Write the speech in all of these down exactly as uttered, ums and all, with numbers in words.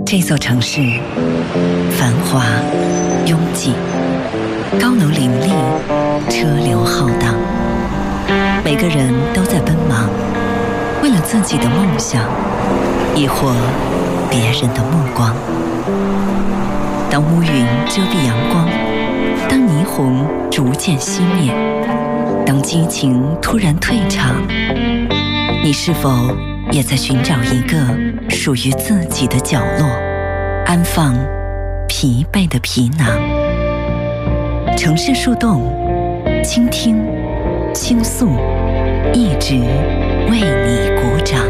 这座城市繁华拥挤，高楼林立，车流浩荡，每个人都在奔忙，为了自己的梦想，亦或别人的目光。当乌云遮蔽阳光，当霓虹逐渐熄灭，当激情突然退场，你是否也在寻找一个属于自己的角落，安放疲惫的皮囊？城市树洞，倾听，倾诉，一直为你鼓掌。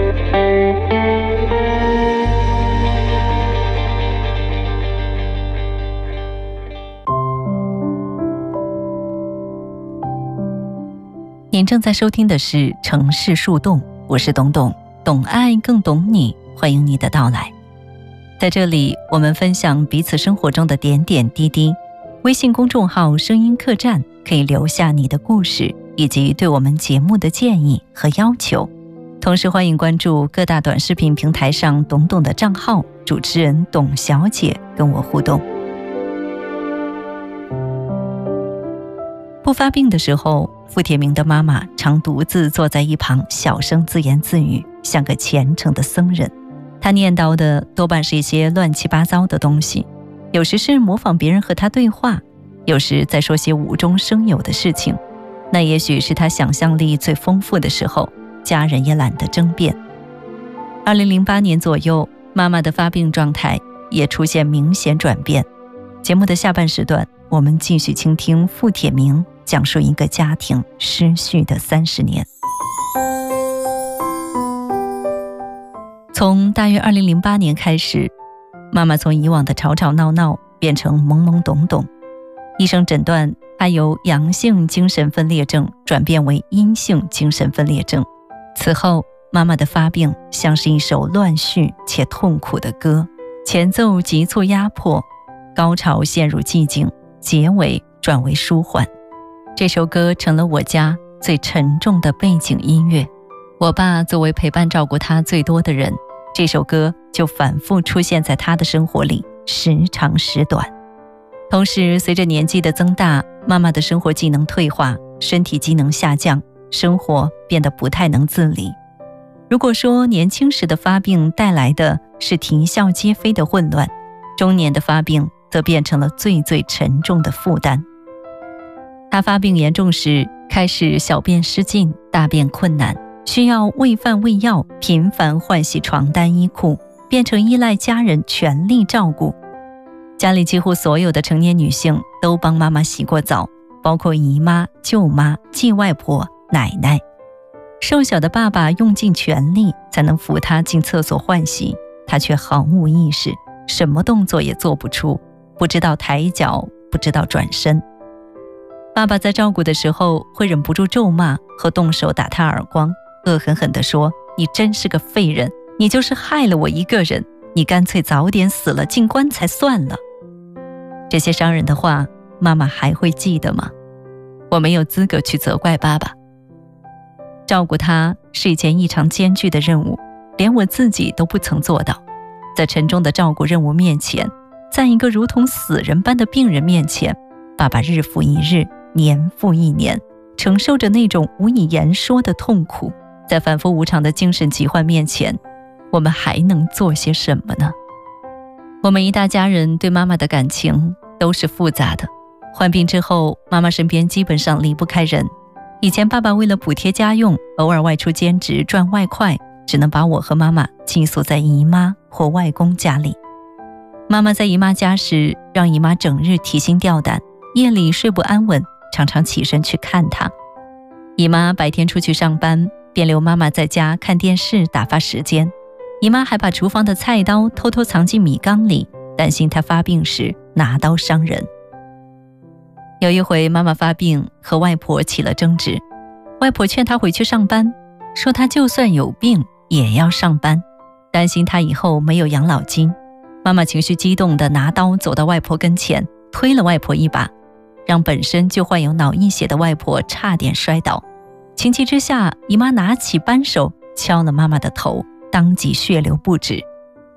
您正在收听的是城市树洞，我是董董，懂爱更懂你，欢迎你的到来。在这里，我们分享彼此生活中的点点滴滴。微信公众号声音客栈可以留下你的故事以及对我们节目的建议和要求，同时欢迎关注各大短视频平台上董董的账号，主持人董小姐跟我互动。不发病的时候，傅铁明的妈妈常独自坐在一旁，小声自言自语，像个虔诚的僧人。她念叨的多半是一些乱七八糟的东西，有时是模仿别人和她对话，有时在说些无中生有的事情。那也许是她想象力最丰富的时候，家人也懒得争辩。二零零八年左右，妈妈的发病状态也出现明显转变。节目的下半时段，我们继续倾听傅铁明讲述一个家庭失序的三十年。从大约二零零八年开始，妈妈从以往的吵吵闹闹变成懵懵懂懂。医生诊断她由阳性精神分裂症转变为阴性精神分裂症。此后，妈妈的发病像是一首乱序且痛苦的歌，前奏急促压迫，高潮陷入寂静，结尾转为舒缓。这首歌成了我家最沉重的背景音乐。我爸作为陪伴照顾他最多的人，这首歌就反复出现在他的生活里，时长时短。同时，随着年纪的增大，妈妈的生活技能退化，身体机能下降，生活变得不太能自理。如果说年轻时的发病带来的是啼笑皆非的混乱，中年的发病则变成了最最沉重的负担。他发病严重时，开始小便失禁，大便困难，需要喂饭喂药，频繁换洗床单衣裤，变成依赖家人全力照顾。家里几乎所有的成年女性都帮妈妈洗过澡，包括姨妈、舅妈、继外婆、奶奶。瘦小的爸爸用尽全力才能扶她进厕所换洗，她却毫无意识，什么动作也做不出，不知道抬脚，不知道转身。爸爸在照顾的时候会忍不住咒骂和动手打他耳光，恶狠狠地说：“你真是个废人，你就是害了我一个人，你干脆早点死了，进棺材算了。”这些伤人的话，妈妈还会记得吗？我没有资格去责怪爸爸。照顾他是一件异常艰巨的任务，连我自己都不曾做到。在沉重的照顾任务面前，在一个如同死人般的病人面前，爸爸日复一日，年复一年，承受着那种无以言说的痛苦。在反复无常的精神疾患面前，我们还能做些什么呢？我们一大家人对妈妈的感情都是复杂的。患病之后，妈妈身边基本上离不开人。以前爸爸为了补贴家用，偶尔外出兼职赚外快，只能把我和妈妈寄宿在姨妈或外公家里。妈妈在姨妈家时，让姨妈整日提心吊胆，夜里睡不安稳，常常起身去看她。姨妈白天出去上班，便留妈妈在家看电视打发时间。姨妈还把厨房的菜刀偷偷藏进米缸里，担心她发病时拿刀伤人。有一回妈妈发病，和外婆起了争执，外婆劝她回去上班，说她就算有病也要上班，担心她以后没有养老金。妈妈情绪激动地拿刀走到外婆跟前，推了外婆一把，让本身就患有脑溢血的外婆差点摔倒。情急之下，姨妈拿起扳手敲了妈妈的头，当即血流不止。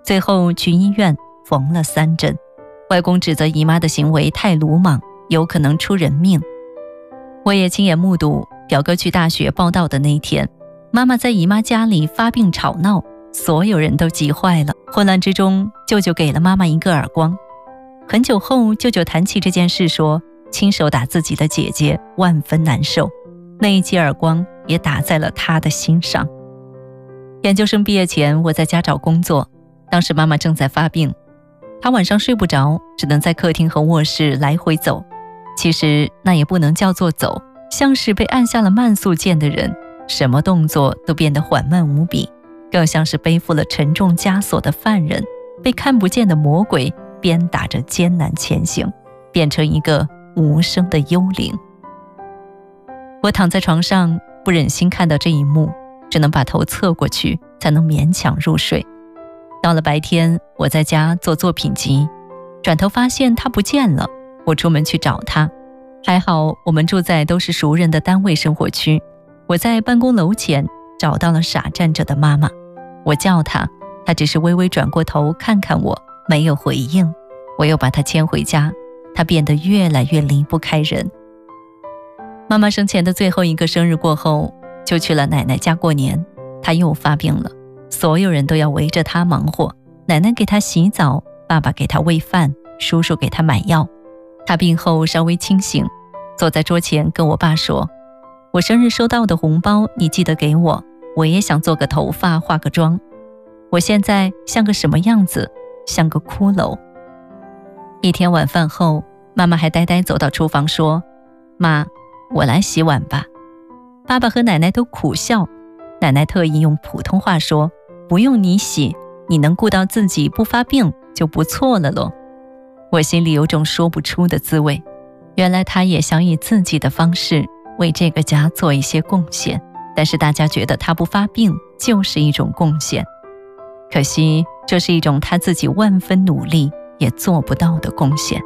最后去医院缝了三针。外公指责姨妈的行为太鲁莽，有可能出人命。我也亲眼目睹表哥去大学报道的那一天，妈妈在姨妈家里发病吵闹，所有人都急坏了。混乱之中，舅舅给了妈妈一个耳光。很久后，舅舅谈起这件事说，亲手打自己的姐姐万分难受，那一记耳光也打在了他的心上。研究生毕业前，我在家找工作，当时妈妈正在发病，她晚上睡不着，只能在客厅和卧室来回走。其实那也不能叫做走，像是被按下了慢速键的人，什么动作都变得缓慢无比，更像是背负了沉重枷锁的犯人，被看不见的魔鬼鞭打着艰难前行，变成一个无声的幽灵。我躺在床上，不忍心看到这一幕，只能把头侧过去，才能勉强入睡。到了白天，我在家做作品集，转头发现他不见了。我出门去找他，还好我们住在都是熟人的单位生活区。我在办公楼前找到了傻站着的妈妈，我叫她，她只是微微转过头看看我，没有回应。我又把她牵回家，她变得越来越离不开人。妈妈生前的最后一个生日过后，就去了奶奶家过年。她又发病了，所有人都要围着她忙活，奶奶给她洗澡，爸爸给她喂饭，叔叔给她买药。她病后稍微清醒，坐在桌前跟我爸说，我生日收到的红包你记得给我，我也想做个头发化个妆。我现在像个什么样子？像个骷髅。一天晚饭后，妈妈还呆呆走到厨房说，妈，我来洗碗吧。爸爸和奶奶都苦笑，奶奶特意用普通话说，不用你洗，你能顾到自己不发病就不错了咯。我心里有种说不出的滋味，原来她也想以自己的方式为这个家做一些贡献，但是大家觉得她不发病就是一种贡献，可惜这是一种她自己万分努力也做不到的贡献。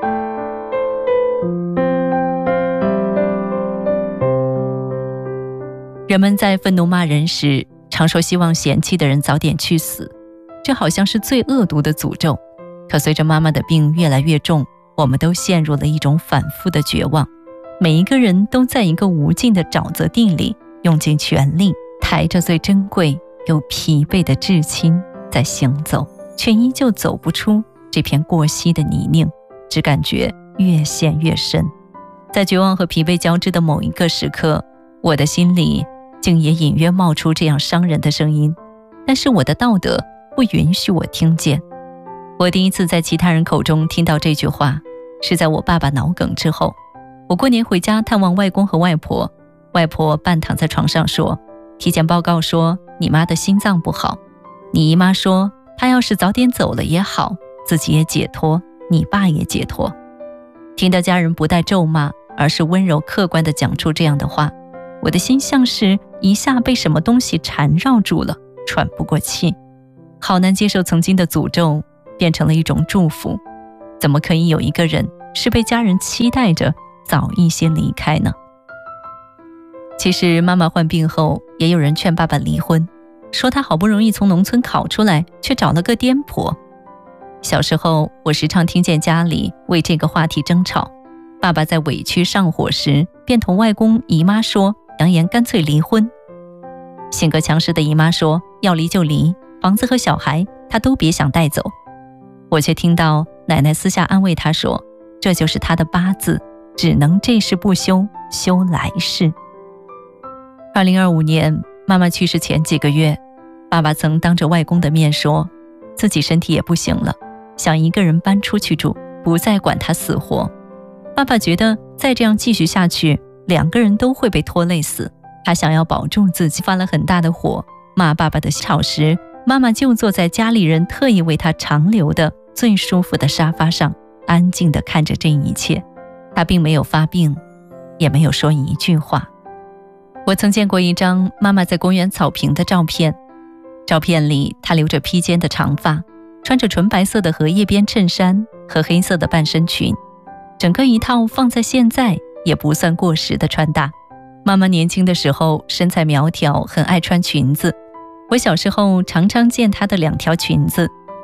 人们在愤怒骂人时，常说希望嫌弃的人早点去死，这好像是最恶毒的诅咒。可随着妈妈的病越来越重，我们都陷入了一种反复的绝望。每一个人都在一个无尽的沼泽地里，用尽全力，抬着最珍贵又疲惫的至亲在行走，却依旧走不出这片过膝的泥泞，只感觉越陷越深。在绝望和疲惫交织的某一个时刻，我的心里竟也隐约冒出这样伤人的声音，但是我的道德不允许我听见。我第一次在其他人口中听到这句话，是在我爸爸脑梗之后。我过年回家探望外公和外婆，外婆半躺在床上说，体检报告说你妈的心脏不好，你姨妈说她要是早点走了也好，自己也解脱，你爸也解脱。听到家人不带咒骂，而是温柔客观地讲出这样的话，我的心像是一下被什么东西缠绕住了，喘不过气。好难接受曾经的诅咒变成了一种祝福，怎么可以有一个人是被家人期待着早一些离开呢？其实妈妈患病后，也有人劝爸爸离婚，说他好不容易从农村考出来，却找了个颠婆。小时候，我时常听见家里为这个话题争吵。爸爸在委屈上火时，便同外公姨妈说，扬言干脆离婚。性格强势的姨妈说，要离就离，房子和小孩他都别想带走。我却听到奶奶私下安慰他说，这就是他的八字，只能这世不休，休来世。二零二五年，妈妈去世前几个月，爸爸曾当着外公的面说，自己身体也不行了，想一个人搬出去住，不再管他死活。爸爸觉得再这样继续下去，两个人都会被拖累死。他想要保住自己，发了很大的火，骂爸爸的吵时，妈妈就坐在家里人特意为他长留的最舒服的沙发上，安静地看着这一切。他并没有发病，也没有说一句话。我曾见过一张妈妈在公园草坪的照片，照片里她留着披肩的长发，穿着纯白色的荷叶边衬衫和黑色的半身裙，整个一套放在现在也不算过时的穿搭。妈妈年轻的时候身材苗条，很爱穿裙子。我小时候常常见她的两条裙子，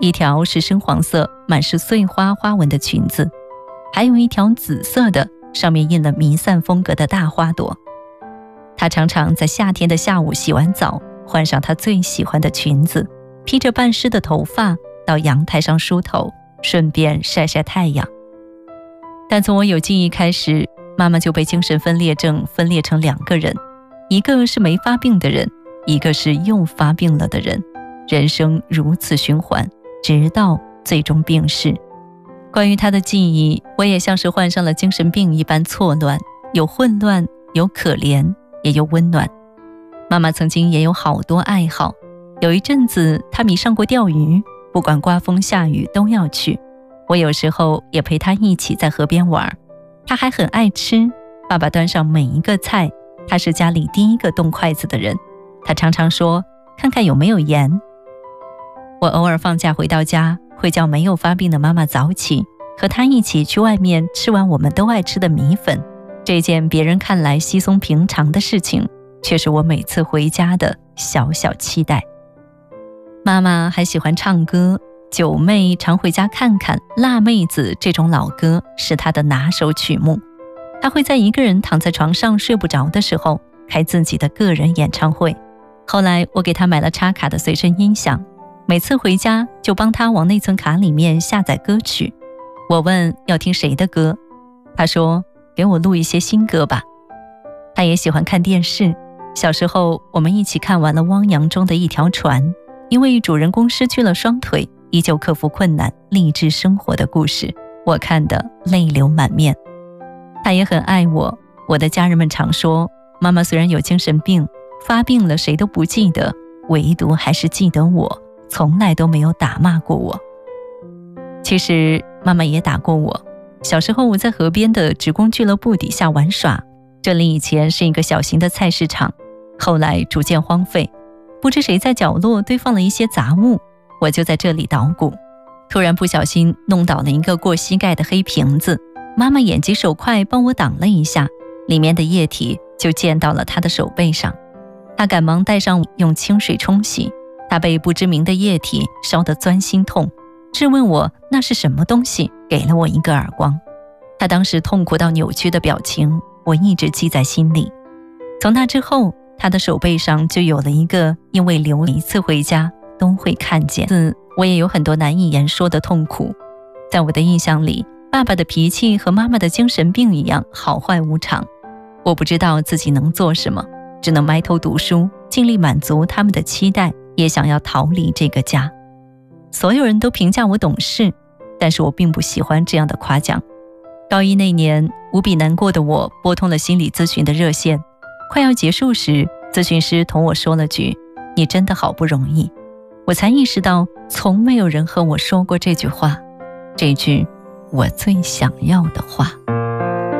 一条是深黄色满是碎花花纹的裙子，还有一条紫色的，上面印了弥散风格的大花朵。她常常在夏天的下午洗完澡，换上她最喜欢的裙子，披着半湿的头发到阳台上梳头，顺便晒晒太阳。但从我有记忆开始，妈妈就被精神分裂症分裂成两个人，一个是没发病的人，一个是又发病了的人，人生如此循环，直到最终病逝。关于她的记忆，我也像是患上了精神病一般错乱，有混乱，有可怜，也有温暖。妈妈曾经也有好多爱好，有一阵子她迷上过钓鱼，不管刮风下雨都要去。我有时候也陪她一起在河边玩。她还很爱吃，爸爸端上每一个菜，她是家里第一个动筷子的人。她常常说，看看有没有盐。我偶尔放假回到家，会叫没有发病的妈妈早起，和她一起去外面吃完我们都爱吃的米粉。这件别人看来稀松平常的事情，却是我每次回家的小小期待。妈妈还喜欢唱歌，九妹常回家看看，辣妹子这种老歌是她的拿手曲目。她会在一个人躺在床上睡不着的时候开自己的个人演唱会。后来我给她买了插卡的随身音响，每次回家就帮她往内存卡里面下载歌曲。我问要听谁的歌，她说给我录一些新歌吧。她也喜欢看电视，小时候我们一起看完了汪洋中的一条船，因为主人公失去了双腿，依旧克服困难，励志生活的故事，我看得泪流满面。她也很爱我，我的家人们常说，妈妈虽然有精神病，发病了谁都不记得，唯独还是记得我，从来都没有打骂过我。其实妈妈也打过我。小时候我在河边的职工俱乐部底下玩耍，这里以前是一个小型的菜市场，后来逐渐荒废，不知谁在角落堆放了一些杂物，我就在这里捣鼓，突然不小心弄倒了一个过膝盖的黑瓶子，妈妈眼疾手快帮我挡了一下，里面的液体就溅到了她的手背上。她赶忙带上用清水冲洗，她被不知名的液体烧得钻心痛，质问我那是什么东西，给了我一个耳光。她当时痛苦到扭曲的表情，我一直记在心里。从那之后，她的手背上就有了一个因为流一次回家都会看见。我也有很多难以言说的痛苦。在我的印象里，爸爸的脾气和妈妈的精神病一样好坏无常。我不知道自己能做什么，只能埋头读书，尽力满足他们的期待，也想要逃离这个家。所有人都评价我懂事，但是我并不喜欢这样的夸奖。高一那年，无比难过的我拨通了心理咨询的热线，快要结束时，咨询师同我说了句，你真的好不容易。我才意识到，从没有人和我说过这句话，这句我最想要的话。